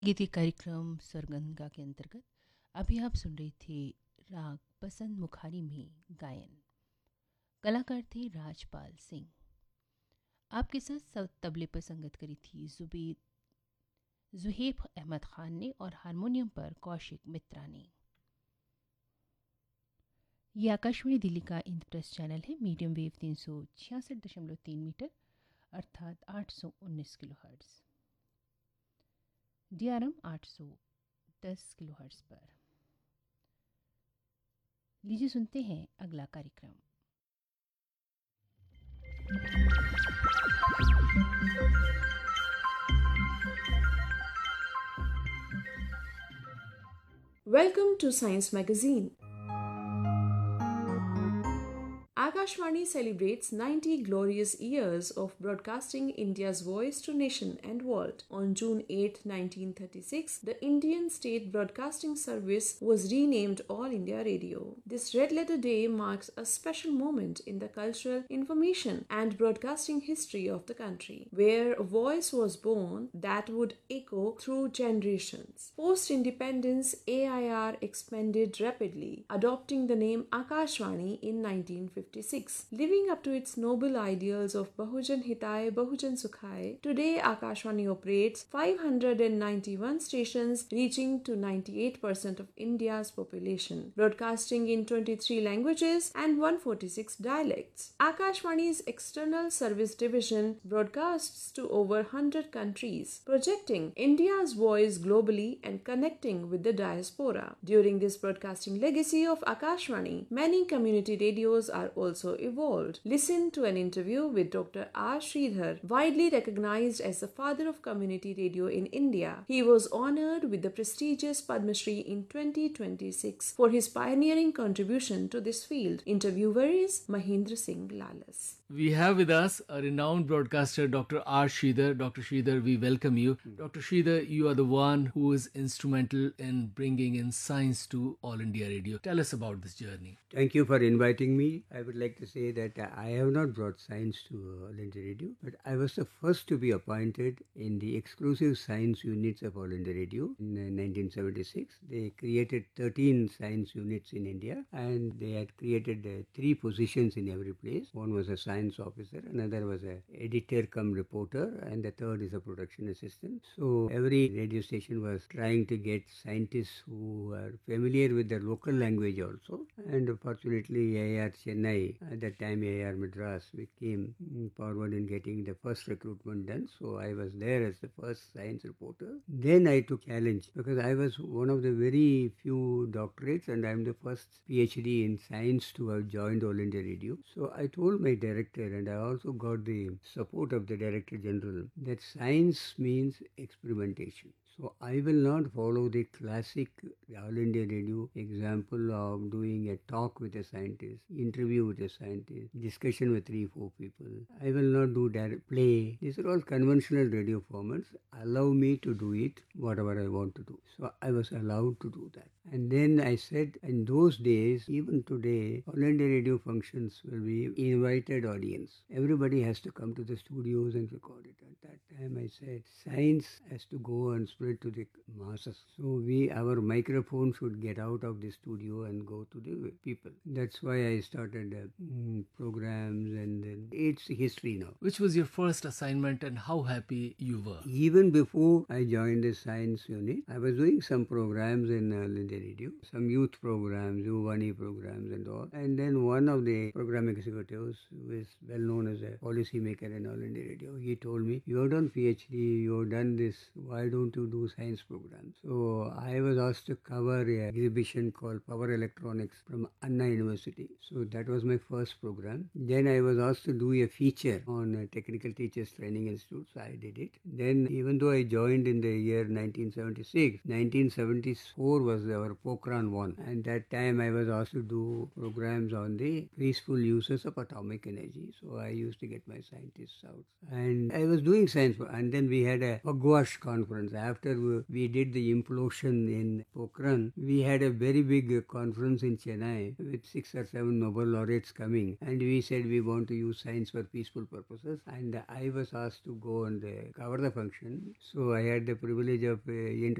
गीति कार्यक्रम सरगंगा के अंतर्गत अभी आप सुन रही थी राग बसंत मुखारी में गायन। कलाकार थे राजपाल सिंह। आपके साथ तबले पर संगत करी थी जुहेब अहमद खान ने और हारमोनियम पर कौशिक मित्रा ने। ये आकाशवाणी दिल्ली का इंद्रप्रस्थ चैनल है। मीडियम वेव 366.3 मीटर अर्थात 819 kilo hertz. DRM 810 kilo hertz पर। लीजिए सुनते हैं अगला कार्यक्रम। Welcome to Science Magazine. Akashvani celebrates 90 glorious years of broadcasting India's voice to nation and world. On June 8, 1936, the Indian State Broadcasting Service was renamed All India Radio. This Red Letter Day marks a special moment in the cultural, information, and broadcasting history of the country, where a voice was born that would echo through generations. Post independence, AIR expanded rapidly, adopting the name Akashvani in 1956. Living up to its noble ideals of Bahujan Hitai, Bahujan Sukhai, today Akashvani operates 591 stations, reaching to 98% of India's population, broadcasting in 23 languages and 146 dialects. Akashvani's external service division broadcasts to over 100 countries, projecting India's voice globally and connecting with the diaspora. During this broadcasting legacy of Akashvani, many community radios are also evolved. Listen to an interview with Dr. R. Sridhar, widely recognized as the father of community radio in India. He was honored with the prestigious Padma Shri in 2026 for his pioneering contribution to this field. Interviewer is Mahindra Singh Lalas. We have with us a renowned broadcaster, Dr. R. Sridhar. Dr. Sridhar, we welcome you. Dr. Sridhar, you are the one who is instrumental in bringing in science to All India Radio. Tell us about this journey. Thank you for inviting me. I would like to say that I have not brought science to All India Radio, but I was the first to be appointed in the exclusive science units of All India Radio in 1976. They created 13 science units in India, and they had created 3 positions in every place. One was a science officer, another was a editor cum reporter, and the third is a production assistant. So every radio station was trying to get scientists who are familiar with the local language also. And fortunately, AIR Chennai, at that time AIR Madras, we came forward in getting the first recruitment done. So I was there as the first science reporter. Then I took challenge because I was one of the very few doctorates, and I'm the first PhD in science to have joined All India Radio. So I told my director, and I also got the support of the Director General, that science means experimentation. So I will not follow the classic All India Radio example of doing a talk with a scientist, interview with a scientist, discussion with 3-4 people. I will not do that play. These are all conventional radio formats. Allow me to do it whatever I want to do. So I was allowed to do that. And then I said, in those days, even today, All India Radio functions will be invited audience. Everybody has to come to the studios and record it. At that time I said, science has to go and spread to the masses. So our microphone should get out of the studio and go to the people. That's why I started programs, and then it's history now. Which was your first assignment and how happy you were? Even before I joined the science unit, I was doing some programs in All India Radio, some youth programs, Yuvani programs and all. And then one of the program executives, who is well known as a policy maker in All India Radio, he told me, you have done PhD, you have done this, why don't you do science programs? So I was asked to cover an exhibition called Power Electronics from Anna University. So that was my first program. Then I was asked to do a feature on Technical Teachers Training Institute, so I did it. Then even though I joined in the year 1976, 1974 was our Pokhran 1, and that time I was asked to do programs on the peaceful uses of atomic energy. technology. So I used to get my scientists out. And I was doing science. And then we had a Pugwash conference. After we did the implosion in Pokhran, we had a very big conference in Chennai with 6 or 7 Nobel laureates coming. And we said we want to use science for peaceful purposes. And I was asked to go and cover the function. So I had the privilege of